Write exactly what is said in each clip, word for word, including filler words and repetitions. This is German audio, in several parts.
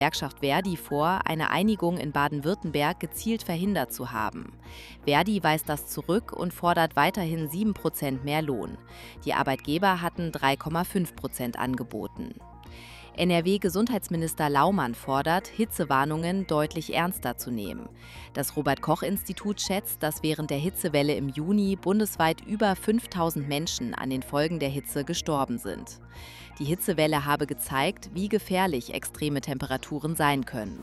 Gewerkschaft Verdi vor, eine Einigung in Baden-Württemberg gezielt verhindert zu haben. Verdi weist das zurück und fordert weiterhin sieben Prozent mehr Lohn. Die Arbeitgeber hatten drei Komma fünf Prozent angeboten. N R W-Gesundheitsminister Laumann fordert, Hitzewarnungen deutlich ernster zu nehmen. Das Robert-Koch-Institut schätzt, dass während der Hitzewelle im Juni bundesweit über fünftausend Menschen an den Folgen der Hitze gestorben sind. Die Hitzewelle habe gezeigt, wie gefährlich extreme Temperaturen sein können.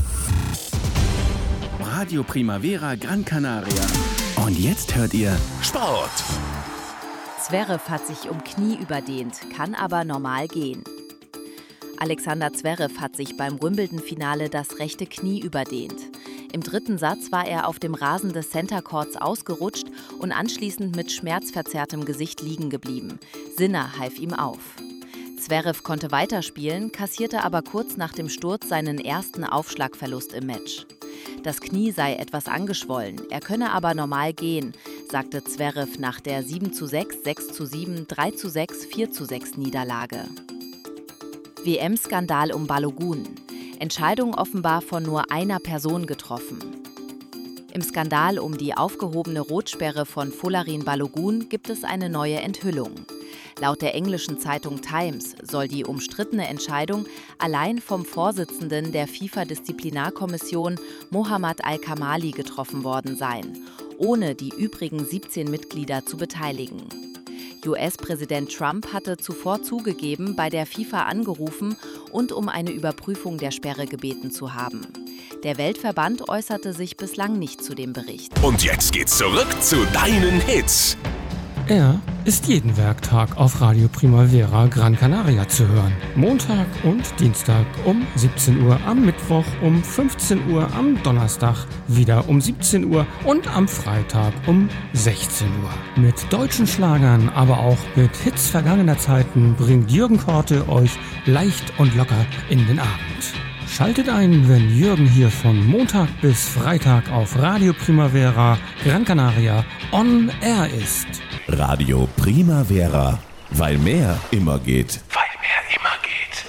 Radio Primavera Gran Canaria. Und jetzt hört ihr Sport. Zverev hat sich um Knie überdehnt, kann aber normal gehen. Alexander Zverev hat sich beim Wimbledon-Finale das rechte Knie überdehnt. Im dritten Satz war er auf dem Rasen des Center Courts ausgerutscht und anschließend mit schmerzverzerrtem Gesicht liegen geblieben. Sinner half ihm auf. Zverev konnte weiterspielen, kassierte aber kurz nach dem Sturz seinen ersten Aufschlagverlust im Match. Das Knie sei etwas angeschwollen, er könne aber normal gehen, sagte Zverev nach der sieben zu sechs, sechs zu sieben, drei zu sechs, vier zu sechs Niederlage. W M-Skandal um Balogun. Entscheidung offenbar von nur einer Person getroffen. Im Skandal um die aufgehobene Rotsperre von Folarin Balogun gibt es eine neue Enthüllung. Laut der englischen Zeitung Times soll die umstrittene Entscheidung allein vom Vorsitzenden der FIFA-Disziplinarkommission Mohammad Al-Kamali getroffen worden sein, ohne die übrigen siebzehn Mitglieder zu beteiligen. U S-Präsident Trump hatte zuvor zugegeben, bei der FIFA angerufen und um eine Überprüfung der Sperre gebeten zu haben. Der Weltverband äußerte sich bislang nicht zu dem Bericht. Und jetzt geht's zurück zu deinen Hits. Er ist jeden Werktag auf Radio Primavera Gran Canaria zu hören. Montag und Dienstag um siebzehn Uhr, am Mittwoch um fünfzehn Uhr, am Donnerstag wieder um siebzehn Uhr und am Freitag um sechzehn Uhr. Mit deutschen Schlagern, aber auch mit Hits vergangener Zeiten bringt Jürgen Korte euch leicht und locker in den Abend. Schaltet ein, wenn Jürgen hier von Montag bis Freitag auf Radio Primavera Gran Canaria on Air ist. Radio Primavera, weil mehr immer geht. Weil mehr immer geht.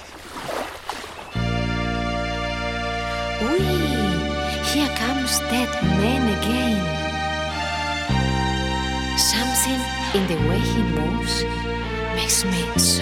Ui, here comes that man again. Something in the way he moves makes me so